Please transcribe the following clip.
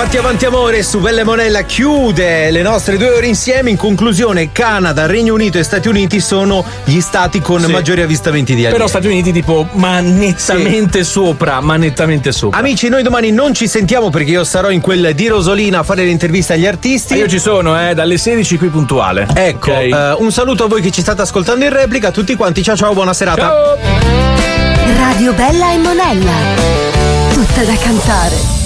Fatti avanti amore su Belle Monella chiude le nostre 2 ore insieme. In conclusione, Canada, Regno Unito e Stati Uniti sono gli stati con maggiori avvistamenti di alieni. Però Stati Uniti tipo nettamente sopra. Amici, noi domani non ci sentiamo perché io sarò in quel di Rosolina a fare le interviste agli artisti. Io ci sono, dalle 16 qui puntuale. Ecco, okay. Un saluto a voi che ci state ascoltando in replica, a tutti quanti, ciao, buona serata. Ciao. Radio Bella e Monella, tutta da cantare.